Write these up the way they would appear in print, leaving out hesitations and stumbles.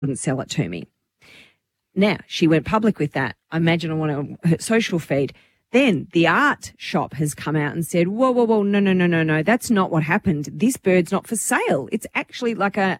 wouldn't sell it to me. Now, she went public with that. I imagine on her social feed. Then the art shop has come out and said, whoa, no. That's not what happened. This bird's not for sale. It's actually like an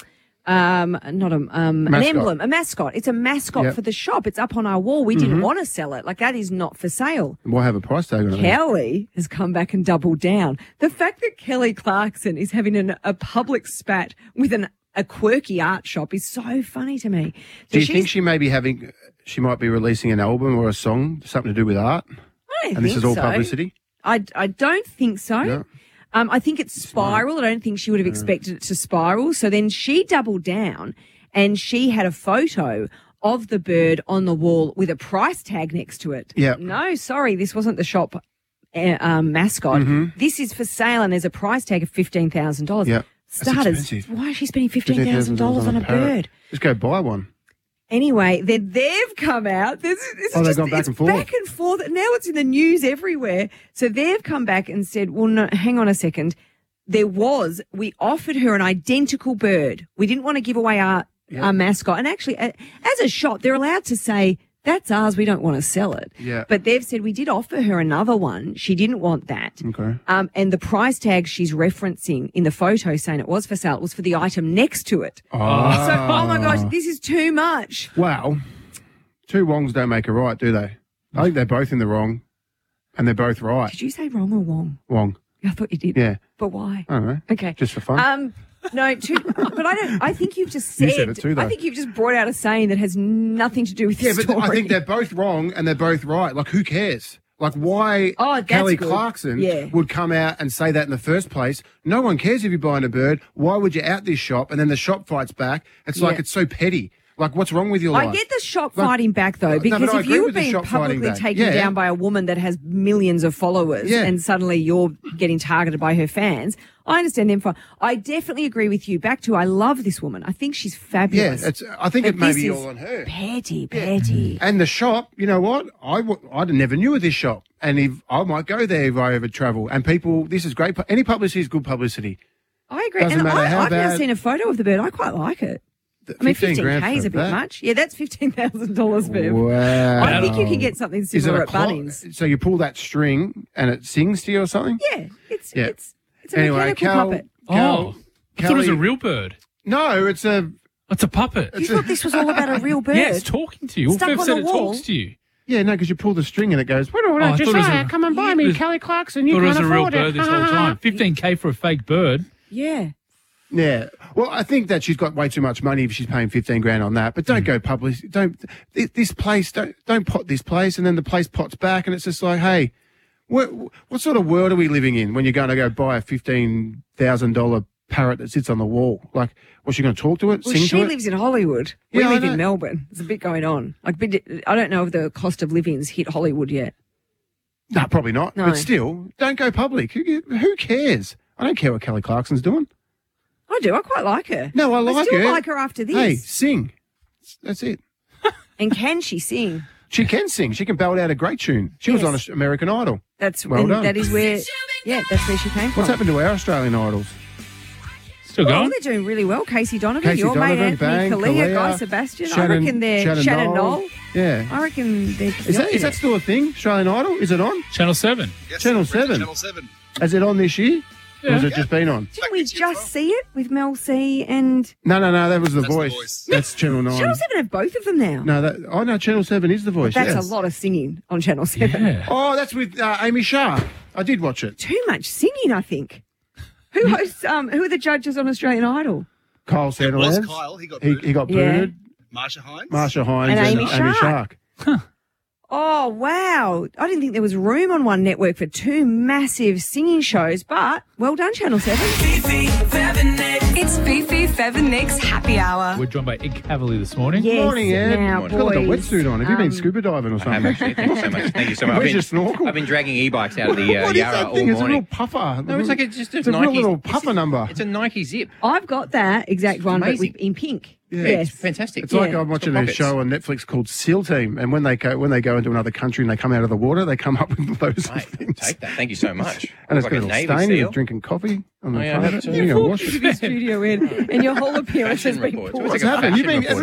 emblem, a mascot. It's a mascot for the shop. It's up on our wall. We didn't want to sell it. Like, that is not for sale. Why have a price tag on it? Kelly has come back and doubled down. The fact that Kelly Clarkson is having a public spat with a quirky art shop is so funny to me. So do you think she might be releasing an album or a song, something to do with art? I don't and this think is all so. publicity? I don't think so. Yeah. I think it's spiral. I don't think she would have expected it to spiral. So then she doubled down and she had a photo of the bird on the wall with a price tag next to it. Yeah. No, sorry, this wasn't the shop mascot. This is for sale and there's a price tag of $15,000. Yeah. Starters, why is she spending $15,000 on a bird? Just go buy one. Anyway, then they've come out. They've gone back and forth? Back and forth. Now it's in the news everywhere. So they've come back and said, well, no, hang on a second. We offered her an identical bird. We didn't want to give away our mascot. And actually, as a shop, they're allowed to say, that's ours, we don't want to sell it. Yeah. But they've said we did offer her another one. She didn't want that. Okay. And the price tag she's referencing in the photo saying it was for sale, it was for the item next to it. Oh. So, oh my gosh, this is too much. Well, two wrongs don't make a right, do they? I think they're both in the wrong and they're both right. Did you say wrong or wrong? Wrong. I thought you did. Yeah. But why? I don't know. Okay. Just for fun. No, but I think you've just said. You said it too, though. I think you've just brought out a saying that has nothing to do with your story. But I think they're both wrong and they're both right. Like, who cares? Like, why Kelly Clarkson would come out and say that in the first place? No one cares if you're buying a bird. Why would you out this shop? And then the shop fights back. It's like, it's so petty. Like, what's wrong with your life? I get the shop fighting back, though, because if you were being publicly taken down by a woman that has millions of followers and suddenly you're getting targeted by her fans, I understand them. I definitely agree with you. Back to, I love this woman. I think she's fabulous. Yeah, I think it may be all on her. Petty. And the shop, you know what? I never knew of this shop. And if I might go there if I ever travel. And people, this is great. Any publicity is good publicity. I agree. Doesn't matter how I've now seen a photo of the bird. I quite like it. I mean, 15K is a bit much. Yeah, that's $15,000, Viv. Wow. I think you can get something similar at Bunnings. So you pull that string and it sings to you or something? Yeah, it's a mechanical puppet. I thought it was a real bird. No, it's a puppet. You thought this was all about a real bird? Yeah, it's talking to you. Stuck Bev on said the it wall. talks to you. Yeah, no, because you pull the string and it goes, come and buy me, Kelly Clarkson, you can't afford it. it. Thought it was a real bird this whole time. $15K for a fake bird. Yeah. Yeah. Well, I think that she's got way too much money if she's paying $15,000 on that. But don't go public. Don't pot this place, and then the place pots back, and it's just like, hey, what sort of world are we living in when you're going to go buy a $15,000 parrot that sits on the wall? Like, was she going to talk to it? Well, sing she to it? lives in Hollywood. We Yeah, live in Melbourne. There's a bit going on. Like, I don't know if the cost of living's hit Hollywood yet. No, probably not. No. But still, don't go public. Who cares? I don't care what Kelly Clarkson's doing. I do. I quite like her. No, I like her. I still like her after this. Hey, sing. That's it. And can she sing? She can sing. She can belt out a great tune. She was on American Idol. That's well done. That is where, that's where she came from. What's happened to our Australian Idols? Still going? Oh, they're doing really well. Casey Donovan, your mate Anthony Kalia, Guy Sebastian. I reckon they're Shannon Knoll. Yeah. I reckon they're Is that still a thing? Australian Idol? Is it on? Channel 7. Yes, Channel 7. Channel 7. Has it on this year? Yeah. Or has it just been on? Didn't we just see it with Mel C and... No, that was That's The Voice. Voice. That's Channel 9. Channel 7 have both of them now. No, Channel 7 is The Voice, That's yes. a lot of singing on Channel 7. Yeah. Oh, that's with Amy Shah. I did watch it. Too much singing, I think. Who hosts, who are the judges on Australian Idol? Kyle It was Sandilands. Kyle. He got booted. He got Yeah. booted. Marsha Hines. Marsha Hines And and Amy Amy Shark. Shark. Oh, wow. I didn't think there was room on one network for two massive singing shows, but well done, Channel 7. It's Fifi, Fev and Nick's Happy Hour. We're joined by Ed Cavalier this morning. Yes, Morning, Ed. now, You've got like a boys, wetsuit on. Have you been scuba diving or I have something? actually. Thank you so much. Thank you so much. Where's your snorkel? I've been dragging e-bikes out of the What is Yarra that all thing? It's a real morning. puffer. No, it's like it's just It's a real Nike. little puffer number. It's a Nike Zip. I've got that exact one, but amazing. in pink. Yeah. It's Yes. fantastic. It's like Yeah. I'm watching a Pockets. show on Netflix called SEAL Team, and when they go into another country and they come out of the water, they come up with those Mate, things. take that. Thank you so much. And it's Like got a a little Navy stain. SEAL. You're drinking coffee on the Oh, yeah, front I of have it. too. You're going to wash it. To the studio in, and your whole appearance has Fashion been reports. poor. It was What's like a happened? You've fashion been. report.